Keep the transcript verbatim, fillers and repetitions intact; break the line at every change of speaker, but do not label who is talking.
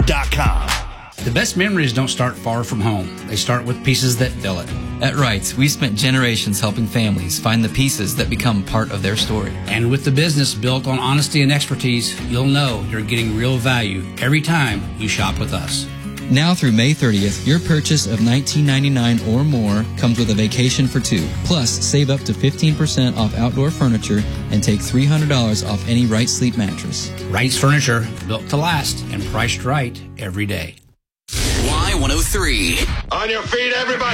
dot com.
The best memories don't start far from home. They start with pieces that fill it.
At Wrights, we've spent generations helping families find the pieces that become part of their story.
And with the business built on honesty and expertise, you'll know you're getting real value every time you shop with us.
Now through May thirtieth, your purchase of nineteen ninety-nine dollars or more comes with a vacation for two. Plus, save up to fifteen percent off outdoor furniture and take three hundred dollars off any Wright Sleep mattress.
Wright's Furniture, built to last and priced right every day.
Y one oh three.
On your feet, everybody.